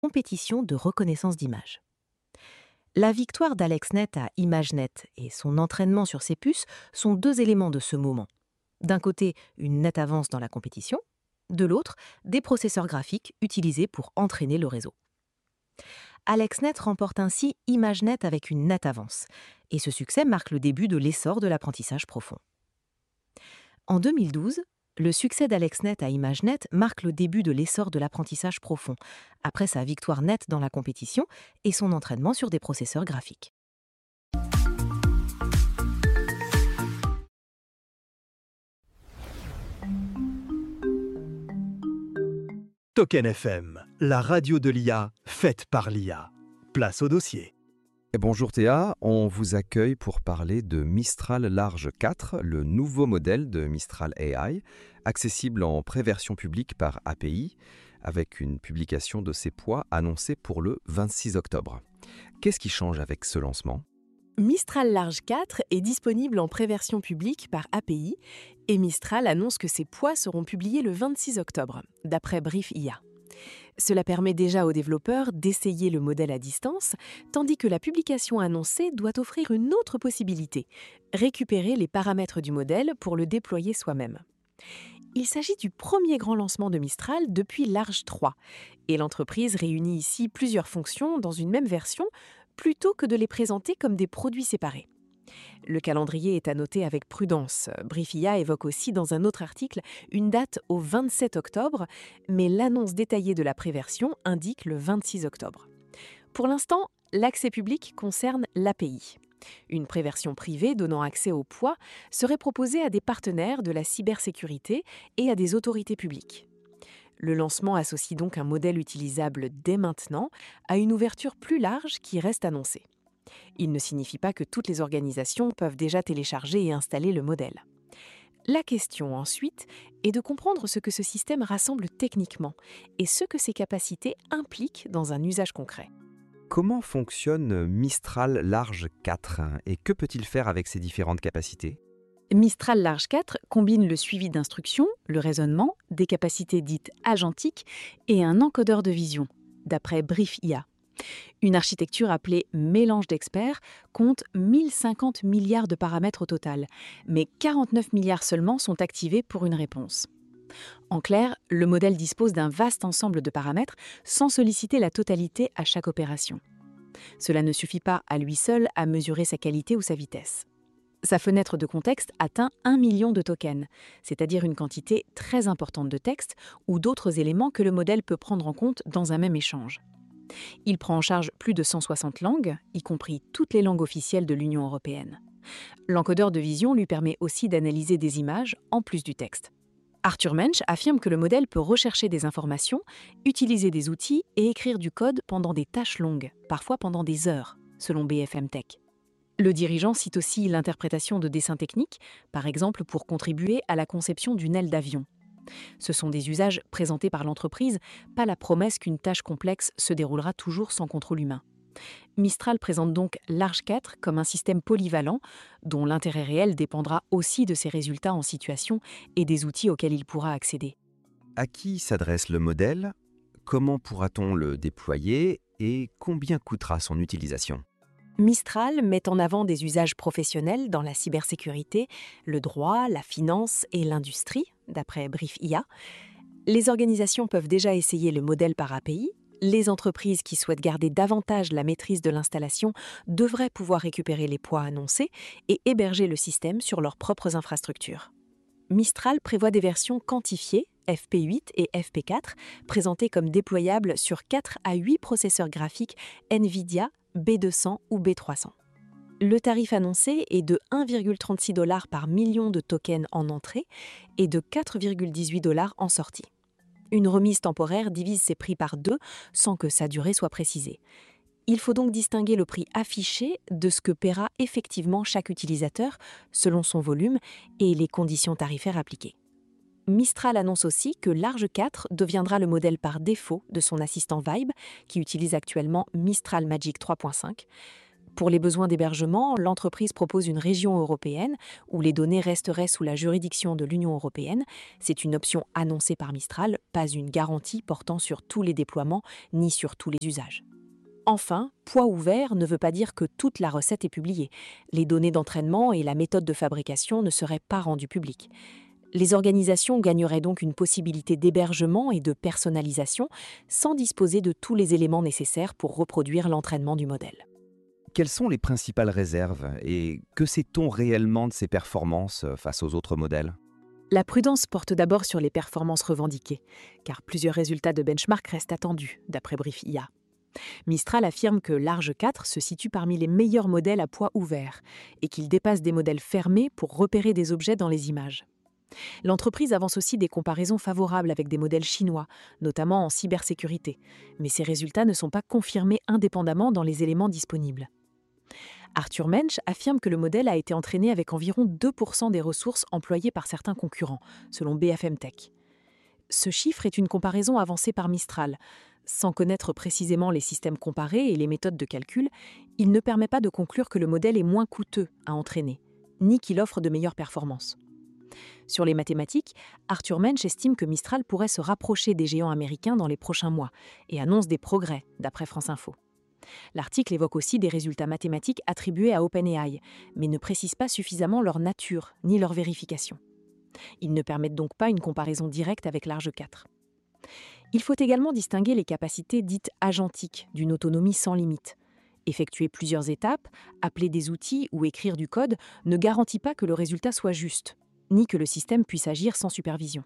compétition de reconnaissance d'images. La victoire d'AlexNet à ImageNet et son entraînement sur ses puces sont deux éléments de ce moment. D'un côté, une nette avance dans la compétition, de l'autre, des processeurs graphiques utilisés pour entraîner le réseau. AlexNet remporte ainsi ImageNet avec une nette avance, et ce succès marque le début de l'essor de l'apprentissage profond. En 2012, le succès d'AlexNet à ImageNet marque le début de l'essor de l'apprentissage profond, après sa victoire nette dans la compétition et son entraînement sur des processeurs graphiques. Token FM, la radio de l'IA, faite par l'IA. Place au dossier. Et bonjour Théa, on vous accueille pour parler de Mistral Large 4, le nouveau modèle de Mistral AI, accessible en préversion publique par API, avec une publication de ses poids annoncée pour le 26 octobre. Qu'est-ce qui change avec ce lancement ? Mistral Large 4 est disponible en préversion publique par API et Mistral annonce que ses poids seront publiés le 26 octobre, d'après Brief IA. Cela permet déjà aux développeurs d'essayer le modèle à distance, tandis que la publication annoncée doit offrir une autre possibilité, récupérer les paramètres du modèle pour le déployer soi-même. Il s'agit du premier grand lancement de Mistral depuis Large 3, et l'entreprise réunit ici plusieurs fonctions dans une même version, plutôt que de les présenter comme des produits séparés. Le calendrier est à noter avec prudence. Brief IA évoque aussi dans un autre article une date au 27 octobre, mais l'annonce détaillée de la préversion indique le 26 octobre. Pour l'instant, l'accès public concerne l'API. Une préversion privée donnant accès au poids serait proposée à des partenaires de la cybersécurité et à des autorités publiques. Le lancement associe donc un modèle utilisable dès maintenant à une ouverture plus large qui reste annoncée. Il ne signifie pas que toutes les organisations peuvent déjà télécharger et installer le modèle. La question ensuite est de comprendre ce que ce système rassemble techniquement et ce que ses capacités impliquent dans un usage concret. Comment fonctionne Mistral Large 4 et que peut-il faire avec ses différentes capacités ? Mistral Large 4 combine le suivi d'instructions, le raisonnement, des capacités dites agentiques et un encodeur de vision, d'après Brief IA. Une architecture appelée mélange d'experts compte 1050 milliards de paramètres au total, mais 49 milliards seulement sont activés pour une réponse. En clair, le modèle dispose d'un vaste ensemble de paramètres sans solliciter la totalité à chaque opération. Cela ne suffit pas à lui seul à mesurer sa qualité ou sa vitesse. Sa fenêtre de contexte atteint 1 million de tokens, c'est-à-dire une quantité très importante de texte ou d'autres éléments que le modèle peut prendre en compte dans un même échange. Il prend en charge plus de 160 langues, y compris toutes les langues officielles de l'Union européenne. L'encodeur de vision lui permet aussi d'analyser des images en plus du texte. Arthur Mensch affirme que le modèle peut rechercher des informations, utiliser des outils et écrire du code pendant des tâches longues, parfois pendant des heures, selon BFM Tech. Le dirigeant cite aussi l'interprétation de dessins techniques, par exemple pour contribuer à la conception d'une aile d'avion. Ce sont des usages présentés par l'entreprise, pas la promesse qu'une tâche complexe se déroulera toujours sans contrôle humain. Mistral présente donc Large 4 comme un système polyvalent, dont l'intérêt réel dépendra aussi de ses résultats en situation et des outils auxquels il pourra accéder. À qui s'adresse le modèle ? Comment pourra-t-on le déployer et combien coûtera son utilisation ? Mistral met en avant des usages professionnels dans la cybersécurité, le droit, la finance et l'industrie, d'après Brief IA. Les organisations peuvent déjà essayer le modèle par API. Les entreprises qui souhaitent garder davantage la maîtrise de l'installation devraient pouvoir récupérer les poids annoncés et héberger le système sur leurs propres infrastructures. Mistral prévoit des versions quantifiées, FP8 et FP4, présentées comme déployables sur 4 à 8 processeurs graphiques NVIDIA, B200 ou B300. Le tarif annoncé est de 1,36 $ par million de tokens en entrée et de 4,18 $ en sortie. Une remise temporaire divise ces prix par 2 sans que sa durée soit précisée. Il faut donc distinguer le prix affiché de ce que paiera effectivement chaque utilisateur selon son volume et les conditions tarifaires appliquées. Mistral annonce aussi que Large 4 deviendra le modèle par défaut de son assistant Vibe, qui utilise actuellement Mistral Magic 3.5. Pour les besoins d'hébergement, l'entreprise propose une région européenne où les données resteraient sous la juridiction de l'Union européenne. C'est une option annoncée par Mistral, pas une garantie portant sur tous les déploiements ni sur tous les usages. Enfin, poids ouvert ne veut pas dire que toute la recette est publiée. Les données d'entraînement et la méthode de fabrication ne seraient pas rendues publiques. Les organisations gagneraient donc une possibilité d'hébergement et de personnalisation sans disposer de tous les éléments nécessaires pour reproduire l'entraînement du modèle. Quelles sont les principales réserves et que sait-on réellement de ces performances face aux autres modèles? La prudence porte d'abord sur les performances revendiquées, car plusieurs résultats de benchmark restent attendus, d'après Brief IA. Mistral affirme que Large 4 se situe parmi les meilleurs modèles à poids ouvert et qu'il dépasse des modèles fermés pour repérer des objets dans les images. L'entreprise avance aussi des comparaisons favorables avec des modèles chinois, notamment en cybersécurité, mais ces résultats ne sont pas confirmés indépendamment dans les éléments disponibles. Arthur Mensch affirme que le modèle a été entraîné avec environ 2% des ressources employées par certains concurrents, selon BFM Tech. Ce chiffre est une comparaison avancée par Mistral. Sans connaître précisément les systèmes comparés et les méthodes de calcul, il ne permet pas de conclure que le modèle est moins coûteux à entraîner, ni qu'il offre de meilleures performances. Sur les mathématiques, Arthur Mensch estime que Mistral pourrait se rapprocher des géants américains dans les prochains mois et annonce des progrès, d'après France Info. L'article évoque aussi des résultats mathématiques attribués à OpenAI, mais ne précise pas suffisamment leur nature ni leur vérification. Ils ne permettent donc pas une comparaison directe avec Large 4. Il faut également distinguer les capacités dites agentiques d'une autonomie sans limite. Effectuer plusieurs étapes, appeler des outils ou écrire du code ne garantit pas que le résultat soit juste, ni que le système puisse agir sans supervision.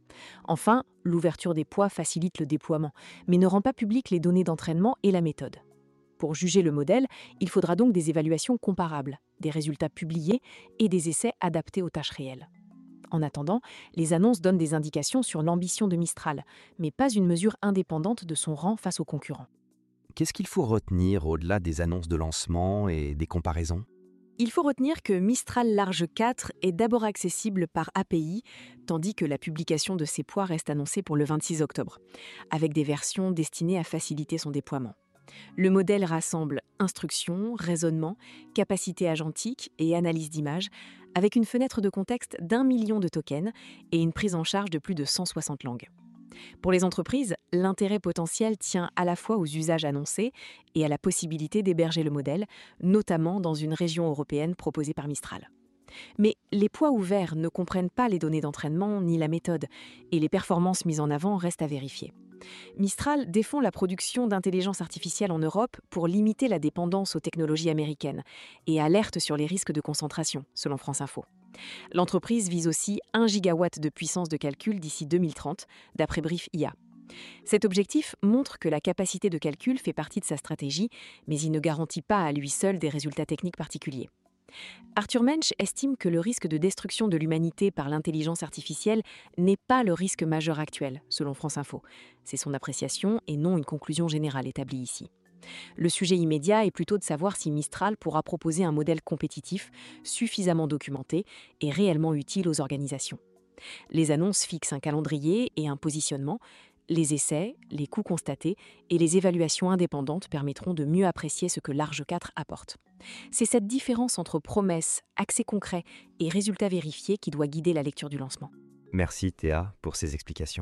Enfin, l'ouverture des poids facilite le déploiement, mais ne rend pas publiques les données d'entraînement et la méthode. Pour juger le modèle, il faudra donc des évaluations comparables, des résultats publiés et des essais adaptés aux tâches réelles. En attendant, les annonces donnent des indications sur l'ambition de Mistral, mais pas une mesure indépendante de son rang face aux concurrents. Qu'est-ce qu'il faut retenir au-delà des annonces de lancement et des comparaisons? Il faut retenir que Mistral Large 4 est d'abord accessible par API, tandis que la publication de ses poids reste annoncée pour le 26 octobre, avec des versions destinées à faciliter son déploiement. Le modèle rassemble instruction, raisonnement, capacité agentique et analyse d'images, avec une fenêtre de contexte d'1 million de tokens et une prise en charge de plus de 160 langues. Pour les entreprises, l'intérêt potentiel tient à la fois aux usages annoncés et à la possibilité d'héberger le modèle, notamment dans une région européenne proposée par Mistral. Mais les poids ouverts ne comprennent pas les données d'entraînement ni la méthode, et les performances mises en avant restent à vérifier. Mistral défend la production d'intelligence artificielle en Europe pour limiter la dépendance aux technologies américaines et alerte sur les risques de concentration, selon France Info. L'entreprise vise aussi 1 gigawatt de puissance de calcul d'ici 2030, d'après Brief IA. Cet objectif montre que la capacité de calcul fait partie de sa stratégie, mais il ne garantit pas à lui seul des résultats techniques particuliers. Arthur Mensch estime que le risque de destruction de l'humanité par l'intelligence artificielle n'est pas le risque majeur actuel, selon France Info. C'est son appréciation et non une conclusion générale établie ici. Le sujet immédiat est plutôt de savoir si Mistral pourra proposer un modèle compétitif, suffisamment documenté et réellement utile aux organisations. Les annonces fixent un calendrier et un positionnement. Les essais, les coûts constatés et les évaluations indépendantes permettront de mieux apprécier ce que Large 4 apporte. C'est cette différence entre promesses, accès concret et résultats vérifiés qui doit guider la lecture du lancement. Merci Théa pour ces explications.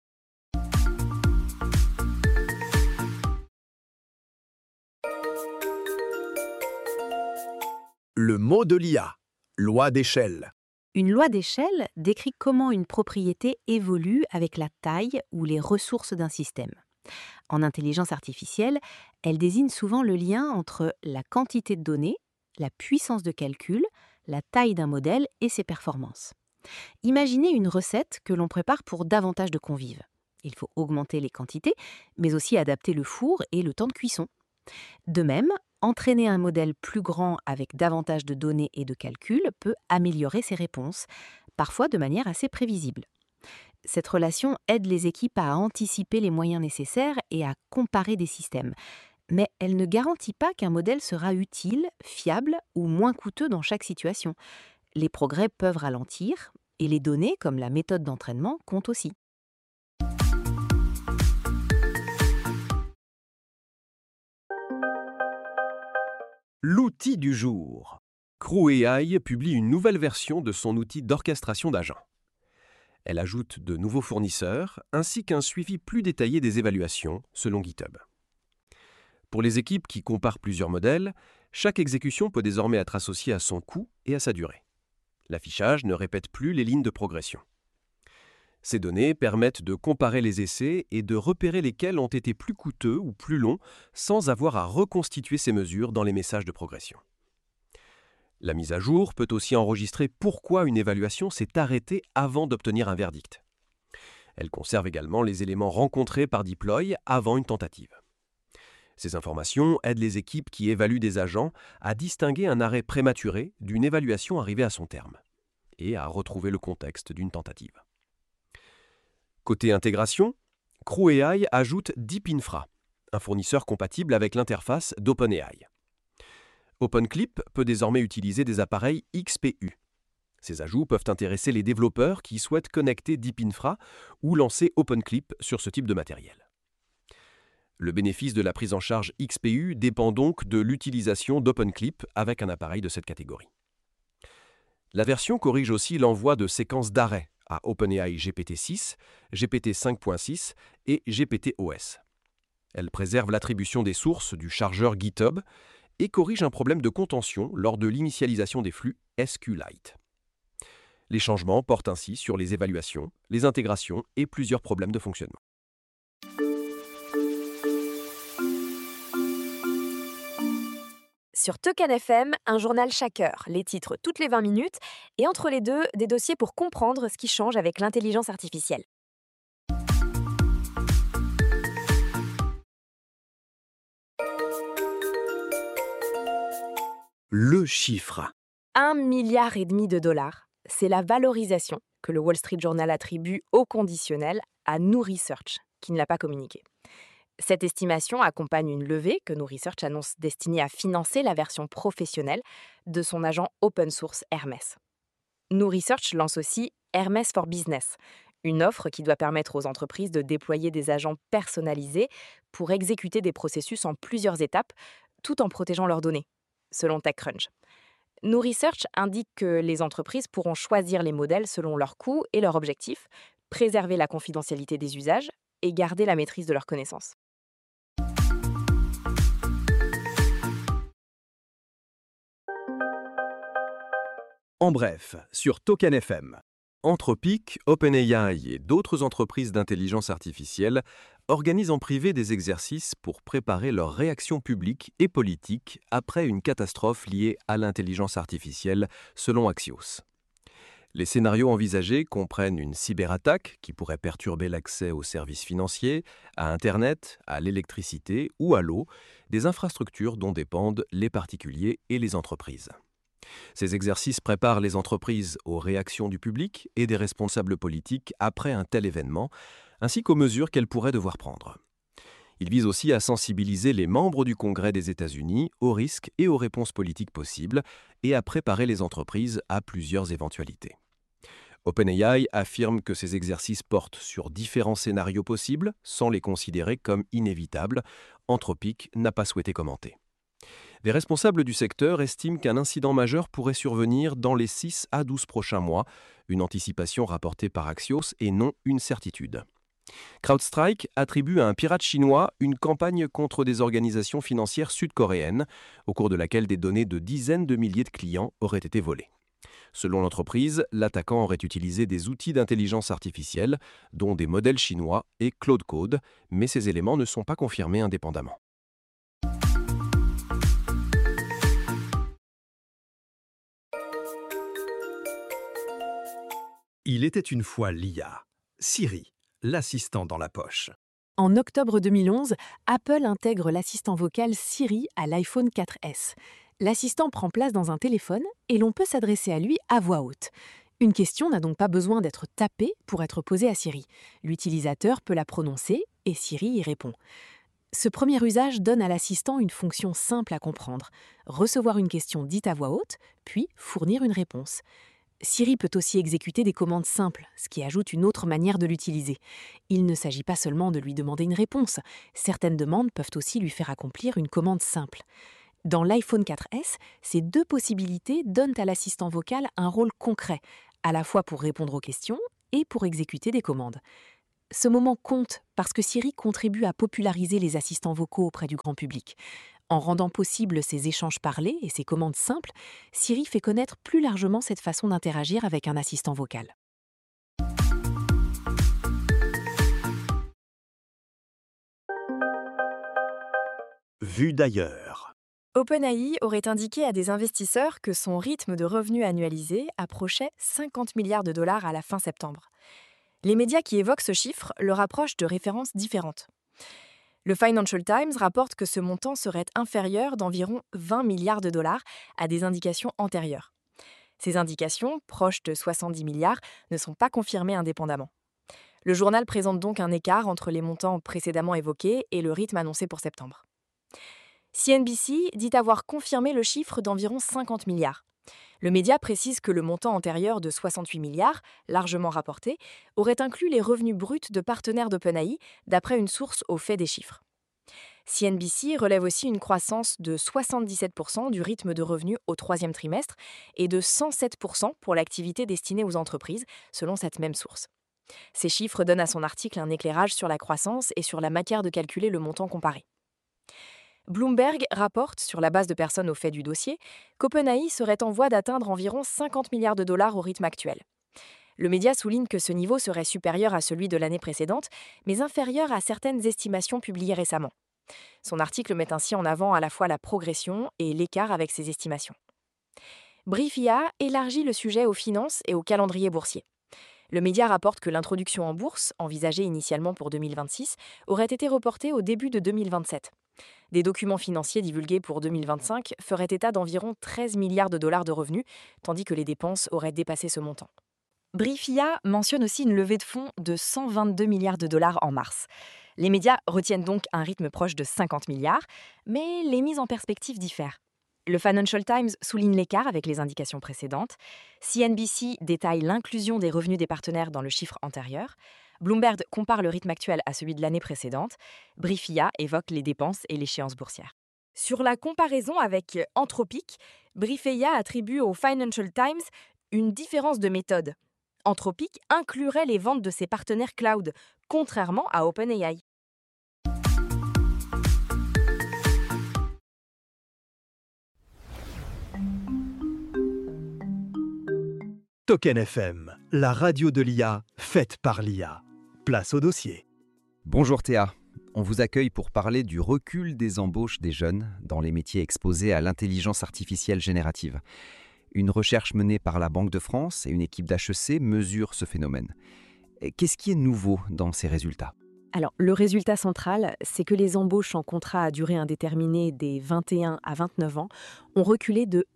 Le mot de l'IA, loi d'échelle. Une loi d'échelle décrit comment une propriété évolue avec la taille ou les ressources d'un système. En intelligence artificielle, elle désigne souvent le lien entre la quantité de données, la puissance de calcul, la taille d'un modèle et ses performances. Imaginez une recette que l'on prépare pour davantage de convives. Il faut augmenter les quantités, mais aussi adapter le four et le temps de cuisson. De même, entraîner un modèle plus grand avec davantage de données et de calculs peut améliorer ses réponses, parfois de manière assez prévisible. Cette relation aide les équipes à anticiper les moyens nécessaires et à comparer des systèmes. Mais elle ne garantit pas qu'un modèle sera utile, fiable ou moins coûteux dans chaque situation. Les progrès peuvent ralentir et les données, comme la méthode d'entraînement, comptent aussi. L'outil du jour. Crew AI publie une nouvelle version de son outil d'orchestration d'agents. Elle ajoute de nouveaux fournisseurs ainsi qu'un suivi plus détaillé des évaluations selon GitHub. Pour les équipes qui comparent plusieurs modèles, chaque exécution peut désormais être associée à son coût et à sa durée. L'affichage ne répète plus les lignes de progression. Ces données permettent de comparer les essais et de repérer lesquels ont été plus coûteux ou plus longs sans avoir à reconstituer ces mesures dans les messages de progression. La mise à jour peut aussi enregistrer pourquoi une évaluation s'est arrêtée avant d'obtenir un verdict. Elle conserve également les éléments rencontrés par Deploy avant une tentative. Ces informations aident les équipes qui évaluent des agents à distinguer un arrêt prématuré d'une évaluation arrivée à son terme et à retrouver le contexte d'une tentative. Côté intégration, Crew AI ajoute DeepInfra, un fournisseur compatible avec l'interface d'OpenAI. OpenClip peut désormais utiliser des appareils XPU. Ces ajouts peuvent intéresser les développeurs qui souhaitent connecter DeepInfra ou lancer OpenClip sur ce type de matériel. Le bénéfice de la prise en charge XPU dépend donc de l'utilisation d'OpenClip avec un appareil de cette catégorie. La version corrige aussi l'envoi de séquences d'arrêt à OpenAI GPT-6, GPT-5.6 et GPT-OS. Elle préserve l'attribution des sources du chargeur GitHub et corrige un problème de contention lors de l'initialisation des flux SQLite. Les changements portent ainsi sur les évaluations, les intégrations et plusieurs problèmes de fonctionnement. Sur Token FM, un journal chaque heure, les titres toutes les 20 minutes, et entre les deux, des dossiers pour comprendre ce qui change avec l'intelligence artificielle. Le chiffre. 1,5 milliard de dollars, c'est la valorisation que le Wall Street Journal attribue au conditionnel à New Research, qui ne l'a pas communiqué. Cette estimation accompagne une levée que New Research annonce destinée à financer la version professionnelle de son agent open source Hermès. New Research lance aussi Hermès for Business, une offre qui doit permettre aux entreprises de déployer des agents personnalisés pour exécuter des processus en plusieurs étapes, tout en protégeant leurs données, selon TechCrunch. New Research indique que les entreprises pourront choisir les modèles selon leurs coûts et leurs objectifs, préserver la confidentialité des usages et garder la maîtrise de leurs connaissances. En bref, sur Token FM. Anthropic, OpenAI et d'autres entreprises d'intelligence artificielle organisent en privé des exercices pour préparer leurs réactions publiques et politiques après une catastrophe liée à l'intelligence artificielle, selon Axios. Les scénarios envisagés comprennent une cyberattaque qui pourrait perturber l'accès aux services financiers, à Internet, à l'électricité ou à l'eau, des infrastructures dont dépendent les particuliers et les entreprises. Ces exercices préparent les entreprises aux réactions du public et des responsables politiques après un tel événement, ainsi qu'aux mesures qu'elles pourraient devoir prendre. Ils visent aussi à sensibiliser les membres du Congrès des États-Unis aux risques et aux réponses politiques possibles et à préparer les entreprises à plusieurs éventualités. OpenAI affirme que ces exercices portent sur différents scénarios possibles sans les considérer comme inévitables. Anthropic n'a pas souhaité commenter. Les responsables du secteur estiment qu'un incident majeur pourrait survenir dans les 6 à 12 prochains mois, une anticipation rapportée par Axios et non une certitude. CrowdStrike attribue à un pirate chinois une campagne contre des organisations financières sud-coréennes, au cours de laquelle des données de dizaines de milliers de clients auraient été volées. Selon l'entreprise, l'attaquant aurait utilisé des outils d'intelligence artificielle, dont des modèles chinois et Claude Code, mais ces éléments ne sont pas confirmés indépendamment. Il était une fois l'IA. Siri, l'assistant dans la poche. En octobre 2011, Apple intègre l'assistant vocal Siri à l'iPhone 4S. L'assistant prend place dans un téléphone et l'on peut s'adresser à lui à voix haute. Une question n'a donc pas besoin d'être tapée pour être posée à Siri. L'utilisateur peut la prononcer et Siri y répond. Ce premier usage donne à l'assistant une fonction simple à comprendre, recevoir une question dite à voix haute, puis fournir une réponse. Siri peut aussi exécuter des commandes simples, ce qui ajoute une autre manière de l'utiliser. Il ne s'agit pas seulement de lui demander une réponse, certaines demandes peuvent aussi lui faire accomplir une commande simple. Dans l'iPhone 4S, ces deux possibilités donnent à l'assistant vocal un rôle concret, à la fois pour répondre aux questions et pour exécuter des commandes. Ce moment compte parce que Siri contribue à populariser les assistants vocaux auprès du grand public. En rendant possible ces échanges parlés et ces commandes simples, Siri fait connaître plus largement cette façon d'interagir avec un assistant vocal. Vue d'ailleurs. OpenAI aurait indiqué à des investisseurs que son rythme de revenus annualisé approchait 50 milliards de dollars à la fin septembre. Les médias qui évoquent ce chiffre le rapprochent de références différentes. Le Financial Times rapporte que ce montant serait inférieur d'environ 20 milliards de dollars à des indications antérieures. Ces indications, proches de 70 milliards, ne sont pas confirmées indépendamment. Le journal présente donc un écart entre les montants précédemment évoqués et le rythme annoncé pour septembre. CNBC dit avoir confirmé le chiffre d'environ 50 milliards. Le média précise que le montant antérieur de 68 milliards, largement rapporté, aurait inclus les revenus bruts de partenaires d'OpenAI, d'après une source au fait des chiffres. CNBC relève aussi une croissance de 77% du rythme de revenus au troisième trimestre et de 107% pour l'activité destinée aux entreprises, selon cette même source. Ces chiffres donnent à son article un éclairage sur la croissance et sur la matière de calculer le montant comparé. Bloomberg rapporte, sur la base de personnes au fait du dossier, qu'OpenAI serait en voie d'atteindre environ 50 milliards de dollars au rythme actuel. Le média souligne que ce niveau serait supérieur à celui de l'année précédente, mais inférieur à certaines estimations publiées récemment. Son article met ainsi en avant à la fois la progression et l'écart avec ces estimations. Brief.IA élargit le sujet aux finances et au calendrier boursier. Le média rapporte que l'introduction en bourse, envisagée initialement pour 2026, aurait été reportée au début de 2027. Des documents financiers divulgués pour 2025 feraient état d'environ 13 milliards de dollars de revenus, tandis que les dépenses auraient dépassé ce montant. Brief.IA mentionne aussi une levée de fonds de 122 milliards de dollars en mars. Les médias retiennent donc un rythme proche de 50 milliards, mais les mises en perspective diffèrent. Le Financial Times souligne l'écart avec les indications précédentes. CNBC détaille l'inclusion des revenus des partenaires dans le chiffre antérieur. Bloomberg compare le rythme actuel à celui de l'année précédente. Brief.IA évoque les dépenses et l'échéance boursière. Sur la comparaison avec Anthropic, Brief.IA attribue au Financial Times une différence de méthode. Anthropic inclurait les ventes de ses partenaires cloud, contrairement à OpenAI. Token FM, la radio de l'IA, faite par l'IA. Place au dossier. Bonjour Théa, on vous accueille pour parler du recul des embauches des jeunes dans les métiers exposés à l'intelligence artificielle générative. Une recherche menée par la Banque de France et une équipe d'HEC mesure ce phénomène. Qu'est-ce qui est nouveau dans ces résultats ? Alors, le résultat central, c'est que les embauches en contrat à durée indéterminée des 21 à 29 ans ont reculé de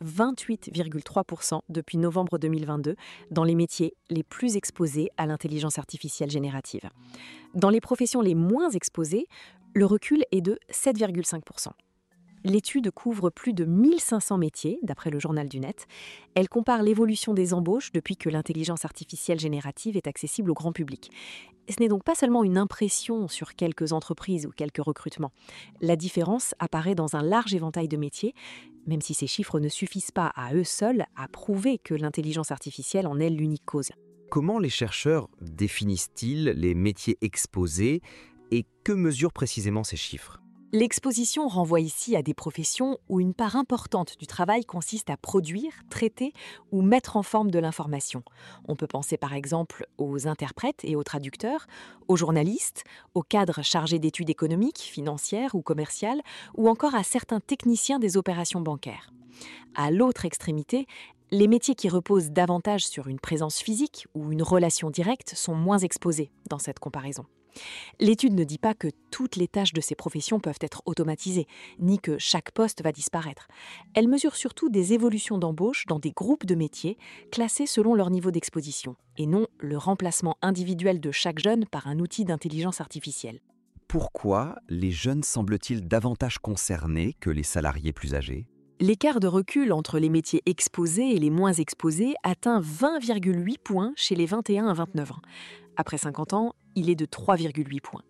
28,3% depuis novembre 2022 dans les métiers les plus exposés à l'intelligence artificielle générative. Dans les professions les moins exposées, le recul est de 7,5%. L'étude couvre plus de 1500 métiers, d'après le Journal du Net. Elle compare l'évolution des embauches depuis que l'intelligence artificielle générative est accessible au grand public. Ce n'est donc pas seulement une impression sur quelques entreprises ou quelques recrutements. La différence apparaît dans un large éventail de métiers, même si ces chiffres ne suffisent pas à eux seuls à prouver que l'intelligence artificielle en est l'unique cause. Comment les chercheurs définissent-ils les métiers exposés et que mesurent précisément ces chiffres ? L'exposition renvoie ici à des professions où une part importante du travail consiste à produire, traiter ou mettre en forme de l'information. On peut penser par exemple aux interprètes et aux traducteurs, aux journalistes, aux cadres chargés d'études économiques, financières ou commerciales, ou encore à certains techniciens des opérations bancaires. À l'autre extrémité, les métiers qui reposent davantage sur une présence physique ou une relation directe sont moins exposés dans cette comparaison. L'étude ne dit pas que toutes les tâches de ces professions peuvent être automatisées, ni que chaque poste va disparaître. Elle mesure surtout des évolutions d'embauche dans des groupes de métiers classés selon leur niveau d'exposition, et non le remplacement individuel de chaque jeune par un outil d'intelligence artificielle. Pourquoi les jeunes semblent-ils davantage concernés que les salariés plus âgés ? L'écart de recul entre les métiers exposés et les moins exposés atteint 20,8 points chez les 21 à 29 ans. Après 50 ans, il est de 3,8 points.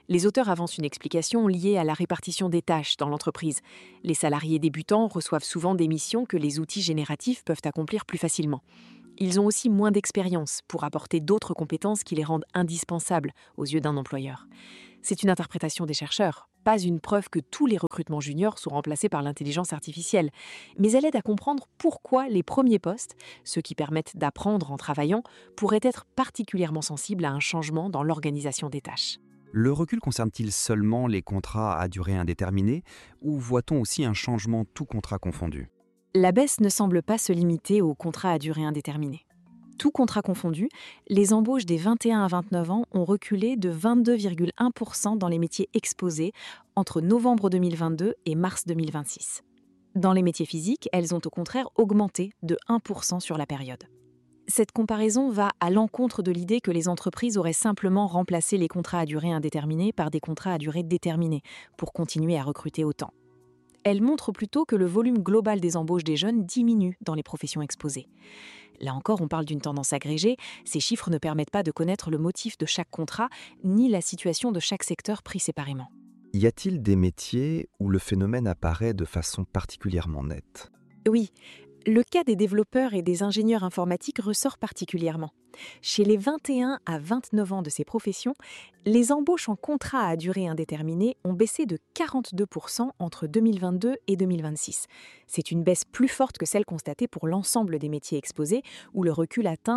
Les auteurs avancent une explication liée à la répartition des tâches dans l'entreprise. Les salariés débutants reçoivent souvent des missions que les outils génératifs peuvent accomplir plus facilement. Ils ont aussi moins d'expérience pour apporter d'autres compétences qui les rendent indispensables aux yeux d'un employeur. C'est une interprétation des chercheurs, pas une preuve que tous les recrutements juniors sont remplacés par l'intelligence artificielle, mais elle aide à comprendre pourquoi les premiers postes, ceux qui permettent d'apprendre en travaillant, pourraient être particulièrement sensibles à un changement dans l'organisation des tâches. Le recul concerne-t-il seulement les contrats à durée indéterminée ou voit-on aussi un changement tout contrat confondu ? La baisse ne semble pas se limiter aux contrats à durée indéterminée. Tout contrat confondu, les embauches des 21 à 29 ans ont reculé de 22,1% dans les métiers exposés entre novembre 2022 et mars 2026. Dans les métiers physiques, elles ont au contraire augmenté de 1% sur la période. Cette comparaison va à l'encontre de l'idée que les entreprises auraient simplement remplacé les contrats à durée indéterminée par des contrats à durée déterminée pour continuer à recruter autant. Elle montre plutôt que le volume global des embauches des jeunes diminue dans les professions exposées. Là encore, on parle d'une tendance agrégée. Ces chiffres ne permettent pas de connaître le motif de chaque contrat, ni la situation de chaque secteur pris séparément. Y a-t-il des métiers où le phénomène apparaît de façon particulièrement nette ? Oui, le cas des développeurs et des ingénieurs informatiques ressort particulièrement. Chez les 21 à 29 ans de ces professions, les embauches en contrat à durée indéterminée ont baissé de 42% entre 2022 et 2026. C'est une baisse plus forte que celle constatée pour l'ensemble des métiers exposés, où le recul atteint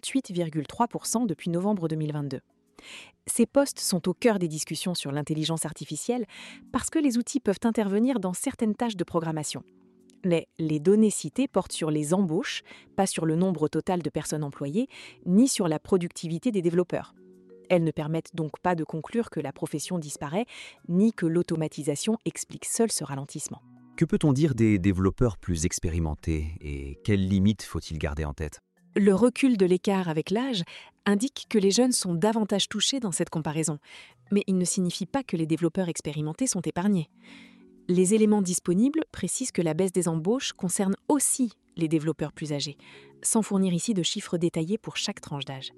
28,3% depuis novembre 2022. Ces postes sont au cœur des discussions sur l'intelligence artificielle parce que les outils peuvent intervenir dans certaines tâches de programmation. Mais les données citées portent sur les embauches, pas sur le nombre total de personnes employées, ni sur la productivité des développeurs. Elles ne permettent donc pas de conclure que la profession disparaît, ni que l'automatisation explique seule ce ralentissement. Que peut-on dire des développeurs plus expérimentés et quelles limites faut-il garder en tête ? Le recul de l'écart avec l'âge indique que les jeunes sont davantage touchés dans cette comparaison, mais il ne signifie pas que les développeurs expérimentés sont épargnés. Les éléments disponibles précisent que la baisse des embauches concerne aussi les développeurs plus âgés, sans fournir ici de chiffres détaillés pour chaque tranche d'âge.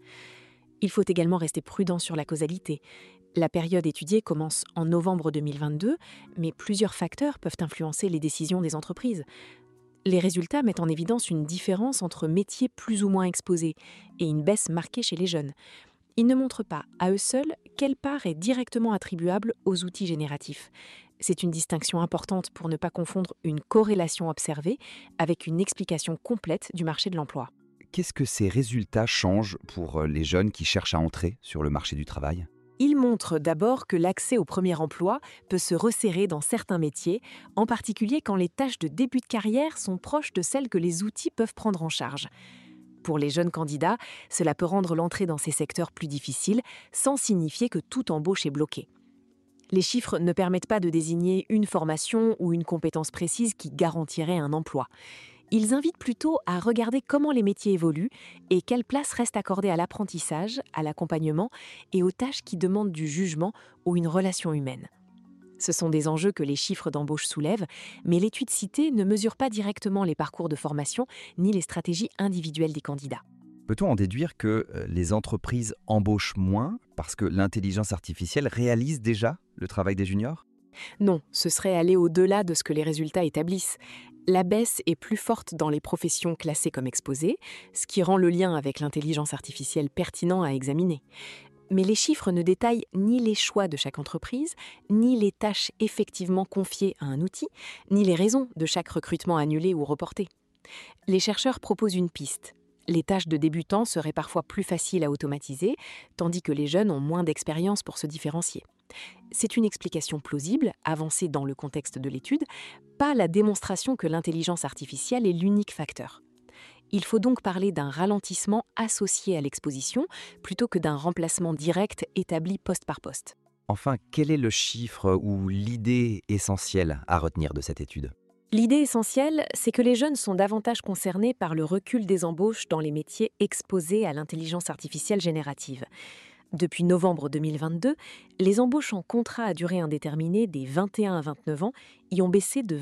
Il faut également rester prudent sur la causalité. La période étudiée commence en novembre 2022, mais plusieurs facteurs peuvent influencer les décisions des entreprises. Les résultats mettent en évidence une différence entre métiers plus ou moins exposés et une baisse marquée chez les jeunes. Ils ne montrent pas, à eux seuls, quelle part est directement attribuable aux outils génératifs. C'est une distinction importante pour ne pas confondre une corrélation observée avec une explication complète du marché de l'emploi. Qu'est-ce que ces résultats changent pour les jeunes qui cherchent à entrer sur le marché du travail ? Ils montrent d'abord que l'accès au premier emploi peut se resserrer dans certains métiers, en particulier quand les tâches de début de carrière sont proches de celles que les outils peuvent prendre en charge. Pour les jeunes candidats, cela peut rendre l'entrée dans ces secteurs plus difficile, sans signifier que toute embauche est bloquée. Les chiffres ne permettent pas de désigner une formation ou une compétence précise qui garantirait un emploi. Ils invitent plutôt à regarder comment les métiers évoluent et quelle place reste accordée à l'apprentissage, à l'accompagnement et aux tâches qui demandent du jugement ou une relation humaine. Ce sont des enjeux que les chiffres d'embauche soulèvent, mais l'étude citée ne mesure pas directement les parcours de formation ni les stratégies individuelles des candidats. Peut-on en déduire que les entreprises embauchent moins parce que l'intelligence artificielle réalise déjà le travail des juniors ? Non, ce serait aller au-delà de ce que les résultats établissent. La baisse est plus forte dans les professions classées comme exposées, ce qui rend le lien avec l'intelligence artificielle pertinent à examiner. Mais les chiffres ne détaillent ni les choix de chaque entreprise, ni les tâches effectivement confiées à un outil, ni les raisons de chaque recrutement annulé ou reporté. Les chercheurs proposent une piste. Les tâches de débutants seraient parfois plus faciles à automatiser, tandis que les jeunes ont moins d'expérience pour se différencier. C'est une explication plausible, avancée dans le contexte de l'étude, pas la démonstration que l'intelligence artificielle est l'unique facteur. Il faut donc parler d'un ralentissement associé à l'exposition, plutôt que d'un remplacement direct établi poste par poste. Enfin, quel est le chiffre ou l'idée essentielle à retenir de cette étude ? L'idée essentielle, c'est que les jeunes sont davantage concernés par le recul des embauches dans les métiers exposés à l'intelligence artificielle générative. Depuis novembre 2022, les embauches en contrat à durée indéterminée des 21 à 29 ans y ont baissé de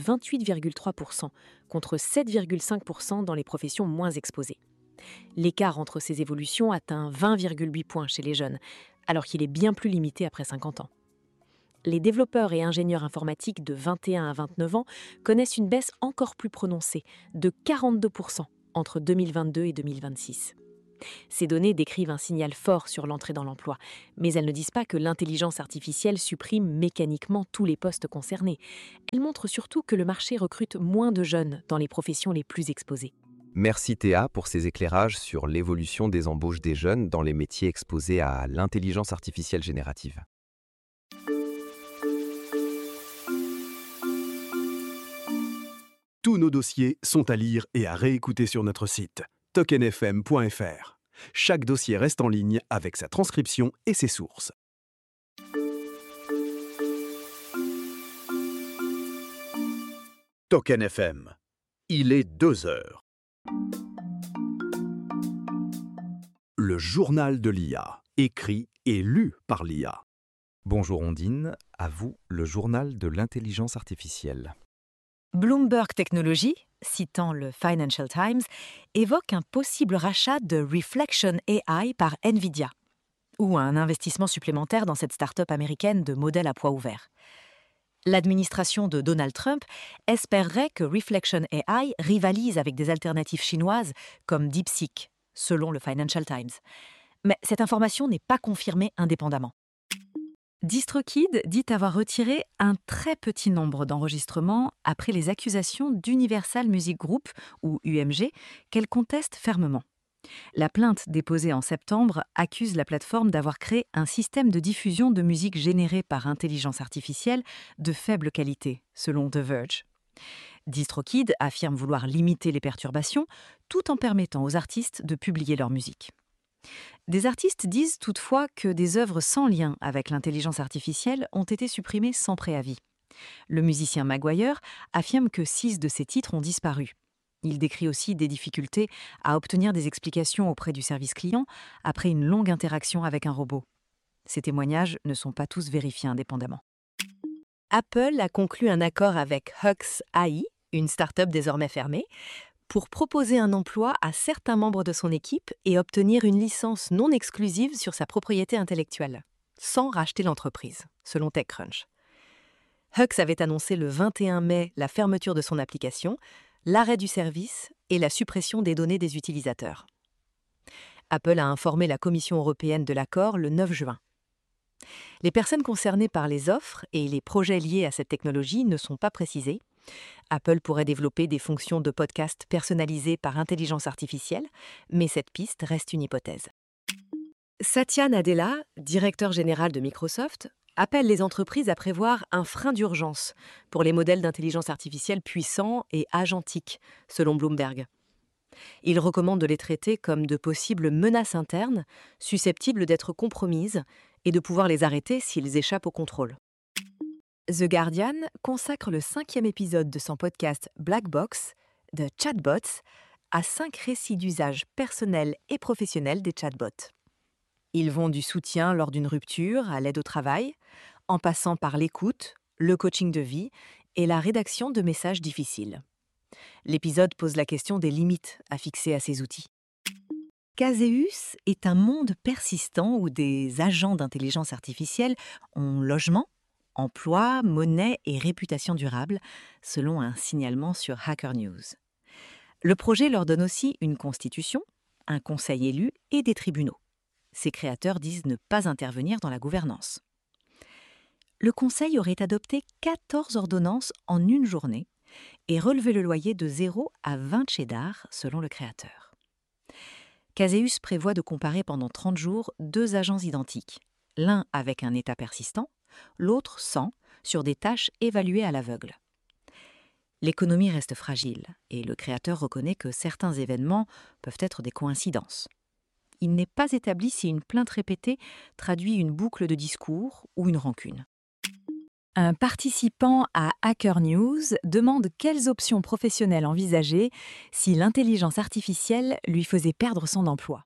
28,3%, contre 7,5% dans les professions moins exposées. L'écart entre ces évolutions atteint 20,8 points chez les jeunes, alors qu'il est bien plus limité après 50 ans. les développeurs et ingénieurs informatiques de 21 à 29 ans connaissent une baisse encore plus prononcée, de 42% entre 2022 et 2026. Ces données décrivent un signal fort sur l'entrée dans l'emploi, mais elles ne disent pas que l'intelligence artificielle supprime mécaniquement tous les postes concernés. Elles montrent surtout que le marché recrute moins de jeunes dans les professions les plus exposées. Merci Théa pour ces éclairages sur l'évolution des embauches des jeunes dans les métiers exposés à l'intelligence artificielle générative. Tous nos dossiers sont à lire et à réécouter sur notre site tokenfm.fr. Chaque dossier reste en ligne avec sa transcription et ses sources. Token FM. Il est 2 heures. Le journal de l'IA, écrit et lu par l'IA. Bonjour Ondine, à vous le journal de l'intelligence artificielle. Bloomberg Technology, citant le Financial Times, évoque un possible rachat de Reflection AI par Nvidia, ou un investissement supplémentaire dans cette start-up américaine de modèles à poids ouvert. L'administration de Donald Trump espérerait que Reflection AI rivalise avec des alternatives chinoises comme DeepSeek, selon le Financial Times. Mais cette information n'est pas confirmée indépendamment. DistroKid dit avoir retiré un très petit nombre d'enregistrements après les accusations d'Universal Music Group, ou UMG, qu'elle conteste fermement. La plainte déposée en septembre accuse la plateforme d'avoir créé un système de diffusion de musique générée par intelligence artificielle de faible qualité, selon The Verge. DistroKid affirme vouloir limiter les perturbations tout en permettant aux artistes de publier leur musique. Des artistes disent toutefois que des œuvres sans lien avec l'intelligence artificielle ont été supprimées sans préavis. Le musicien Maguire affirme que 6 de ses titres ont disparu. Il décrit aussi des difficultés à obtenir des explications auprès du service client après une longue interaction avec un robot. Ces témoignages ne sont pas tous vérifiés indépendamment. Apple a conclu un accord avec Hux AI, une start-up désormais fermée, pour proposer un emploi à certains membres de son équipe et obtenir une licence non exclusive sur sa propriété intellectuelle, sans racheter l'entreprise, selon TechCrunch. Hux avait annoncé le 21 mai la fermeture de son application, l'arrêt du service et la suppression des données des utilisateurs. Apple a informé la Commission européenne de l'accord le 9 juin. Les personnes concernées par les offres et les projets liés à cette technologie ne sont pas précisés. Apple pourrait développer des fonctions de podcast personnalisées par intelligence artificielle, mais cette piste reste une hypothèse. Satya Nadella, directeur général de Microsoft, appelle les entreprises à prévoir un frein d'urgence pour les modèles d'intelligence artificielle puissants et agentiques, selon Bloomberg. Il recommande de les traiter comme de possibles menaces internes, susceptibles d'être compromises et de pouvoir les arrêter s'ils échappent au contrôle. The Guardian consacre le 5e épisode de son podcast Black Box, de chatbots, à 5 récits d'usage personnel et professionnel des chatbots. Ils vont du soutien lors d'une rupture à l'aide au travail, en passant par l'écoute, le coaching de vie et la rédaction de messages difficiles. L'épisode pose la question des limites à fixer à ces outils. Caseus est un monde persistant où des agents d'intelligence artificielle ont logement, emploi, monnaie et réputation durable, selon un signalement sur Hacker News. Le projet leur donne aussi une constitution, un conseil élu et des tribunaux. Ses créateurs disent ne pas intervenir dans la gouvernance. Le conseil aurait adopté 14 ordonnances en une journée et relevé le loyer de 0 à 20 cheddar, selon le créateur. Caseus prévoit de comparer pendant 30 jours 2 agents identiques, l'un avec un état persistant, l'autre sans, sur des tâches évaluées à l'aveugle. L'économie reste fragile et le créateur reconnaît que certains événements peuvent être des coïncidences. Il n'est pas établi si une plainte répétée traduit une boucle de discours ou une rancune. Un participant à Hacker News demande quelles options professionnelles envisager si l'intelligence artificielle lui faisait perdre son emploi.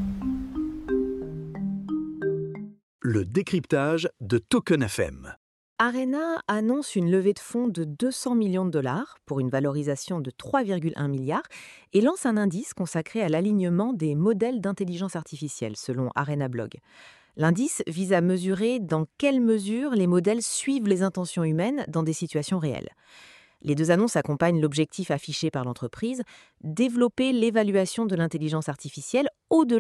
Le décryptage de Token FM. Arena annonce une levée de fonds de 200 millions de dollars pour une valorisation de 3,1 milliards et lance un indice consacré à l'alignement des modèles d'intelligence artificielle, selon Arena Blog. L'indice vise à mesurer dans quelle mesure les modèles suivent les intentions humaines dans des situations réelles. Les deux annonces accompagnent l'objectif affiché par l'entreprise, développer l'évaluation de l'intelligence artificielle au-delà